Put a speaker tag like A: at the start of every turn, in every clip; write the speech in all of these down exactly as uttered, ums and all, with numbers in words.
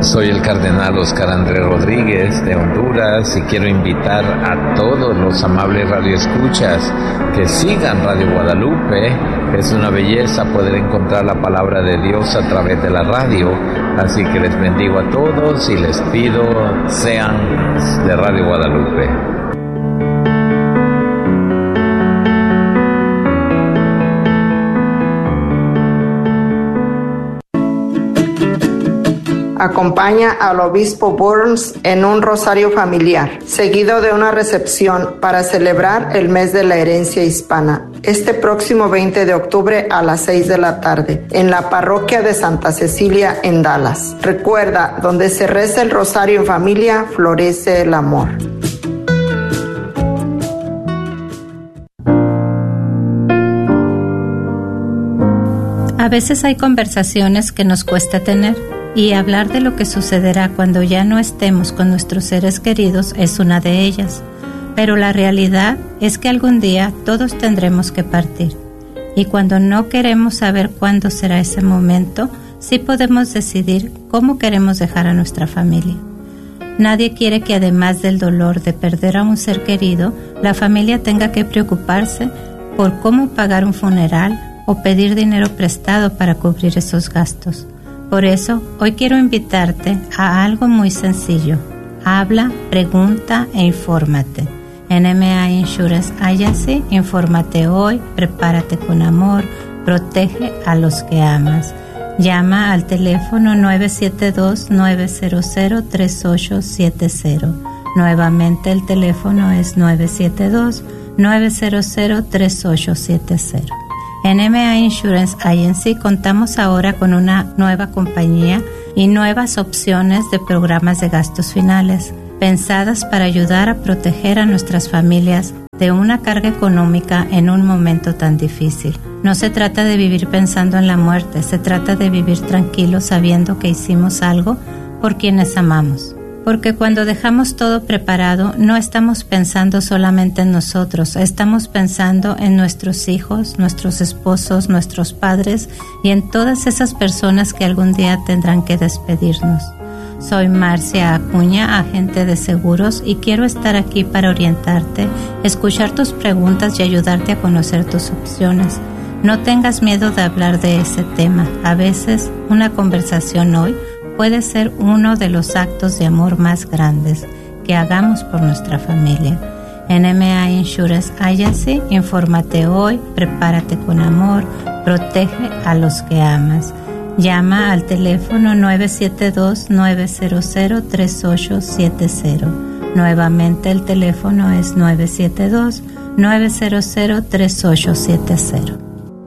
A: Soy el cardenal Oscar Andrés Rodríguez de Honduras y quiero invitar a todos los amables radioescuchas que sigan Radio Guadalupe. Es una belleza poder encontrar la palabra de Dios a través de la radio, así que les bendigo a todos y les pido sean de Radio Guadalupe.
B: Acompaña al obispo Burns en un rosario familiar, seguido de una recepción para celebrar el mes de la herencia hispana, este próximo veinte de octubre a las seis de la tarde, en la parroquia de Santa Cecilia en Dallas. Recuerda, donde se reza el rosario en familia, florece el amor.
C: A veces hay conversaciones que nos cuesta tener. Y hablar de lo que sucederá cuando ya no estemos con nuestros seres queridos es una de ellas. Pero la realidad es que algún día todos tendremos que partir. Y cuando no queremos saber cuándo será ese momento, sí podemos decidir cómo queremos dejar a nuestra familia. Nadie quiere que además del dolor de perder a un ser querido, la familia tenga que preocuparse por cómo pagar un funeral o pedir dinero prestado para cubrir esos gastos. Por eso, hoy quiero invitarte a algo muy sencillo. Habla, pregunta e infórmate. En M A Insurance Agency, infórmate hoy, prepárate con amor, protege a los que amas. Llama al teléfono nueve siete dos, nueve cero cero, tres ocho siete cero. Nuevamente el teléfono es nueve siete dos, nueve cero cero, tres ocho siete cero. En M A Insurance Agency contamos ahora con una nueva compañía y nuevas opciones de programas de gastos finales, pensadas para ayudar a proteger a nuestras familias de una carga económica en un momento tan difícil. No se trata de vivir pensando en la muerte, se trata de vivir tranquilos sabiendo que hicimos algo por quienes amamos. Porque cuando dejamos todo preparado, no estamos pensando solamente en nosotros, estamos pensando en nuestros hijos, nuestros esposos, nuestros padres y en todas esas personas que algún día tendrán que despedirnos. Soy Marcia Acuña, agente de seguros, y quiero estar aquí para orientarte, escuchar tus preguntas y ayudarte a conocer tus opciones. No tengas miedo de hablar de ese tema. A veces, una conversación hoy puede ser uno de los actos de amor más grandes que hagamos por nuestra familia. En M A Insurance Agency, infórmate hoy, prepárate con amor, protege a los que amas. Llama al teléfono nueve siete dos, nueve cero cero, tres ocho siete cero. Nuevamente el teléfono es nueve siete dos, nueve cero cero, tres ocho siete cero.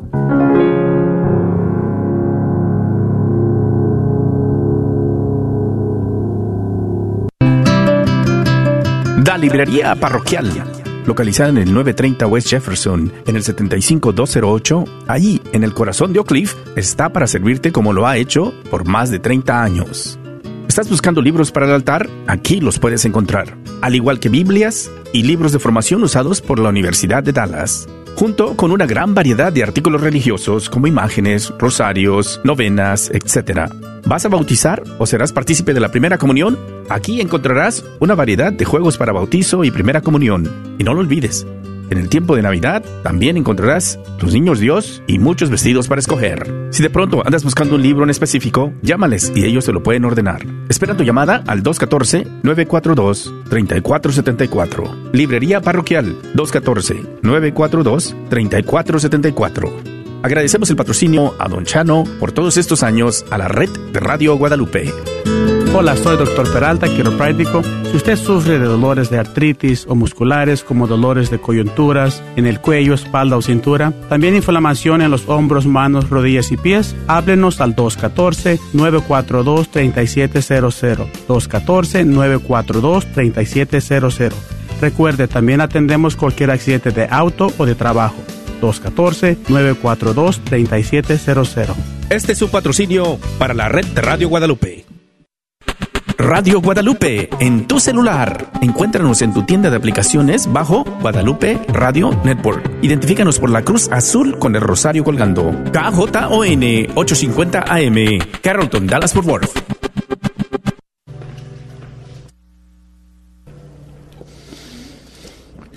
D: La librería parroquial, localizada en el novecientos treinta West Jefferson, en el setenta y cinco mil doscientos ocho, allí en el corazón de Oak Cliff, está para servirte como lo ha hecho por más de treinta años. ¿Estás buscando libros para el altar? Aquí los puedes encontrar, al igual que Biblias y libros de formación usados por la Universidad de Dallas, junto con una gran variedad de artículos religiosos como imágenes, rosarios, novenas, etcétera. ¿Vas a bautizar o serás partícipe de la primera comunión? Aquí encontrarás una variedad de juegos para bautizo y primera comunión. Y no lo olvides, en el tiempo de Navidad también encontrarás los niños Dios y muchos vestidos para escoger. Si de pronto andas buscando un libro en específico, llámales y ellos te lo pueden ordenar. Espera tu llamada al dos uno cuatro, nueve cuatro dos, tres cuatro siete cuatro. Librería Parroquial dos uno cuatro, nueve cuatro dos, tres cuatro siete cuatro. Agradecemos el patrocinio a Don Chano por todos estos años a la red de Radio Guadalupe.
E: Hola, soy doctor Peralta, quiropráctico. Si usted sufre de dolores de artritis o musculares como dolores de coyunturas en el cuello, espalda o cintura, también inflamación en los hombros, manos, rodillas y pies, háblenos al dos uno cuatro, nueve cuatro dos, tres siete cero cero. dos uno cuatro, nueve cuatro dos, tres siete cero cero. Recuerde, también atendemos cualquier accidente de auto o de trabajo. dos uno cuatro, nueve cuatro dos, tres siete cero cero.
D: Este es un patrocinio para la red de Radio Guadalupe. Radio Guadalupe, en tu celular. Encuéntranos en tu tienda de aplicaciones bajo Guadalupe Radio Network. Identifícanos por la cruz azul con el rosario colgando. K J O N ochocientos cincuenta A M, Carrollton, Dallas, Fort Worth.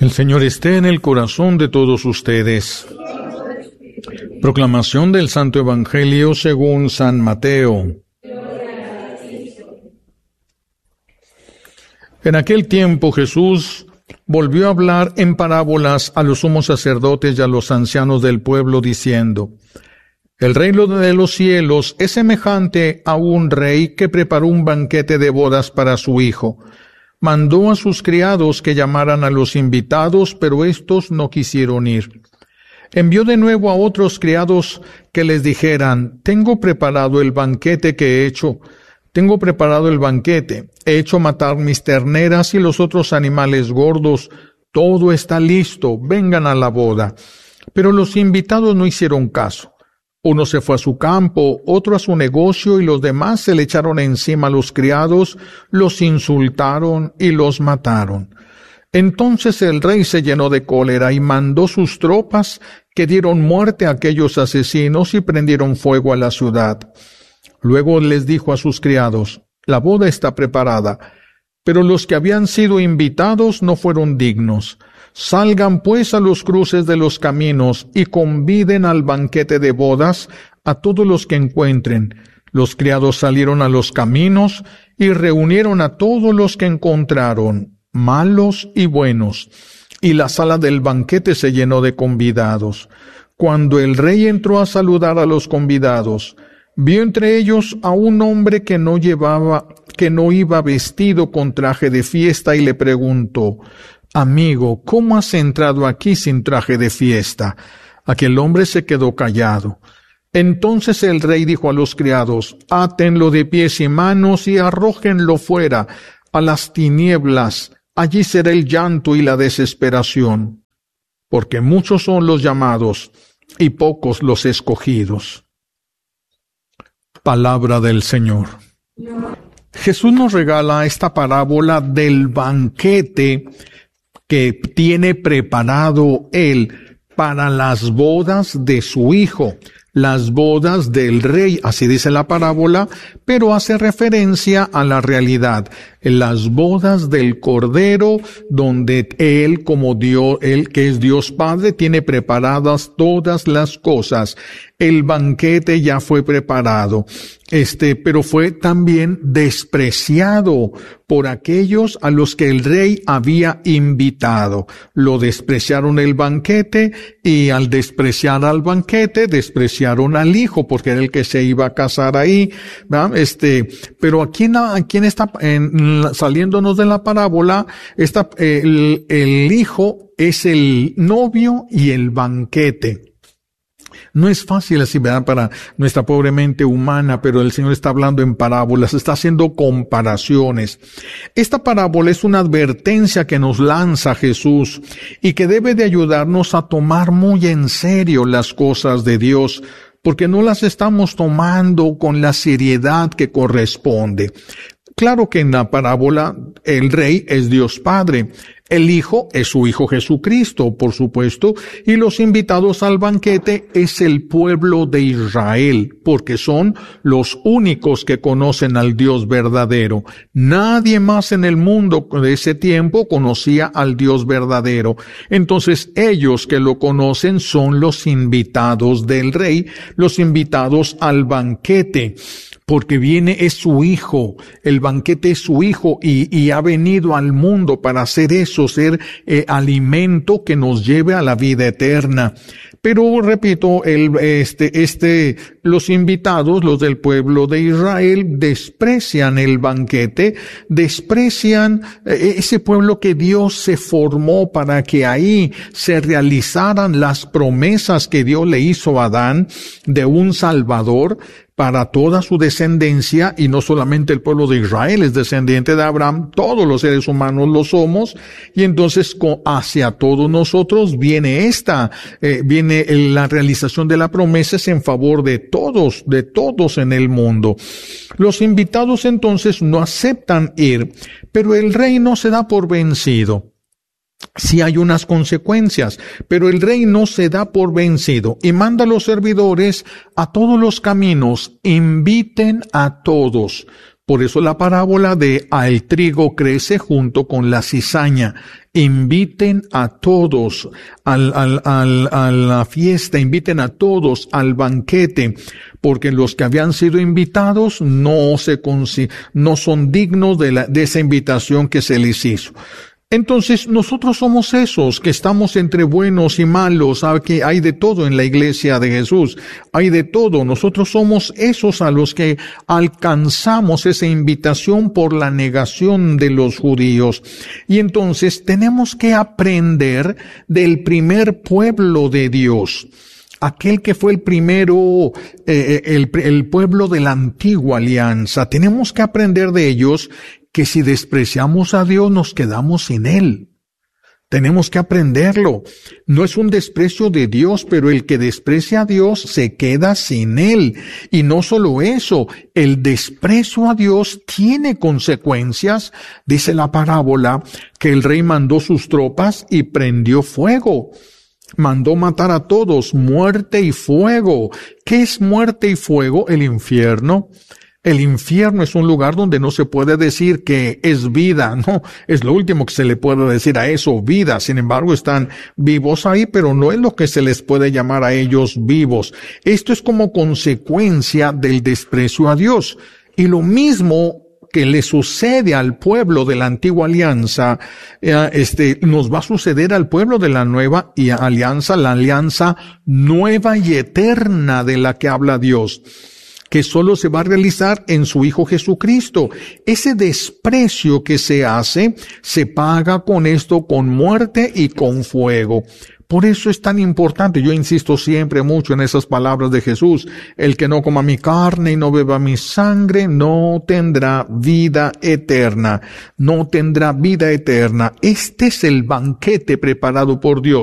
F: El Señor esté en el corazón de todos ustedes. Proclamación del Santo Evangelio según San Mateo. En aquel tiempo Jesús volvió a hablar en parábolas a los sumos sacerdotes y a los ancianos del pueblo, diciendo: El reino de los cielos es semejante a un rey que preparó un banquete de bodas para su hijo. Mandó a sus criados que llamaran a los invitados, pero éstos no quisieron ir. Envió de nuevo a otros criados que les dijeran: Tengo preparado el banquete que he hecho. Tengo preparado el banquete. He hecho matar mis terneras y los otros animales gordos. Todo está listo. Vengan a la boda. Pero los invitados no hicieron caso. Uno se fue a su campo, otro a su negocio, y los demás se le echaron encima a los criados, los insultaron y los mataron. Entonces el rey se llenó de cólera y mandó sus tropas, que dieron muerte a aquellos asesinos y prendieron fuego a la ciudad. Luego les dijo a sus criados: La boda está preparada, pero los que habían sido invitados no fueron dignos. Salgan pues a los cruces de los caminos y conviden al banquete de bodas a todos los que encuentren. Los criados salieron a los caminos y reunieron a todos los que encontraron, malos y buenos, y la sala del banquete se llenó de convidados. Cuando el rey entró a saludar a los convidados, vio entre ellos a un hombre que no llevaba, que no iba vestido con traje de fiesta, y le preguntó: Amigo, ¿cómo has entrado aquí sin traje de fiesta? Aquel hombre se quedó callado. Entonces el rey dijo a los criados: Átenlo de pies y manos y arrójenlo fuera, a las tinieblas. Allí será el llanto y la desesperación, porque muchos son los llamados y pocos los escogidos. Palabra del Señor. Jesús nos regala esta parábola del banquete que tiene preparado Él para las bodas de su Hijo, las bodas del Rey, así dice la parábola, pero hace referencia a la realidad, en las bodas del Cordero, donde Él, como Dios, Él que es Dios Padre, tiene preparadas todas las cosas. El banquete ya fue preparado, este, pero fue también despreciado por aquellos a los que el rey había invitado. Lo despreciaron el banquete, y al despreciar al banquete, despreciaron al hijo, porque era el que se iba a casar ahí, ¿verdad? Este, pero aquí, aquí en esta, en, saliéndonos de la parábola, esta, el, el hijo es el novio y el banquete. No es fácil así, ¿verdad?, para nuestra pobre mente humana, pero el Señor está hablando en parábolas, está haciendo comparaciones. Esta parábola es una advertencia que nos lanza Jesús y que debe de ayudarnos a tomar muy en serio las cosas de Dios, porque no las estamos tomando con la seriedad que corresponde. Claro que en la parábola el rey es Dios Padre, el Hijo es su Hijo Jesucristo, por supuesto, y los invitados al banquete es el pueblo de Israel, porque son los únicos que conocen al Dios verdadero. Nadie más en el mundo de ese tiempo conocía al Dios verdadero. Entonces ellos que lo conocen son los invitados del rey, los invitados al banquete. Porque viene, es su Hijo, el banquete es su Hijo, y, y ha venido al mundo para hacer eso, ser eh, alimento que nos lleve a la vida eterna. Pero, repito, el, este, este, los invitados, los del pueblo de Israel, desprecian el banquete, desprecian eh, ese pueblo que Dios se formó para que ahí se realizaran las promesas que Dios le hizo a Adán de un Salvador para toda su descendencia, y no solamente el pueblo de Israel es descendiente de Abraham, todos los seres humanos lo somos, y entonces hacia todos nosotros viene esta, eh, viene la realización de la promesa en favor de todos, de todos en el mundo. Los invitados entonces no aceptan ir, pero el rey no se da por vencido. Sí hay unas consecuencias, pero el rey no se da por vencido y manda a los servidores a todos los caminos: inviten a todos. Por eso la parábola de "el trigo crece junto con la cizaña". Inviten a todos al, al, al, a la fiesta, inviten a todos al banquete, porque los que habían sido invitados no se consi- no son dignos de, la, de esa invitación que se les hizo. Entonces, nosotros somos esos que estamos entre buenos y malos. Sabe que hay de todo en la iglesia de Jesús. Hay de todo. Nosotros somos esos a los que alcanzamos esa invitación por la negación de los judíos. Y entonces tenemos que aprender del primer pueblo de Dios. Aquel que fue el primero, eh, el, el pueblo de la antigua alianza. Tenemos que aprender de ellos que si despreciamos a Dios nos quedamos sin Él. Tenemos que aprenderlo. No es un desprecio de Dios, pero el que desprecia a Dios se queda sin Él. Y no solo eso, el desprecio a Dios tiene consecuencias. Dice la parábola que el rey mandó sus tropas y prendió fuego. Mandó matar a todos, muerte y fuego. ¿Qué es muerte y fuego? El infierno. El infierno es un lugar donde no se puede decir que es vida, no, es lo último que se le puede decir a eso, vida. Sin embargo, están vivos ahí, pero no es lo que se les puede llamar a ellos vivos. Esto es como consecuencia del desprecio a Dios. Y lo mismo que le sucede al pueblo de la antigua alianza, eh, este, nos va a suceder al pueblo de la nueva y alianza, la alianza nueva y eterna de la que habla Dios, que solo se va a realizar en su Hijo Jesucristo. Ese desprecio que se hace, se paga con esto, con muerte y con fuego. Por eso es tan importante, yo insisto siempre mucho en esas palabras de Jesús: el que no coma mi carne y no beba mi sangre no tendrá vida eterna, no tendrá vida eterna. Este es el banquete preparado por Dios.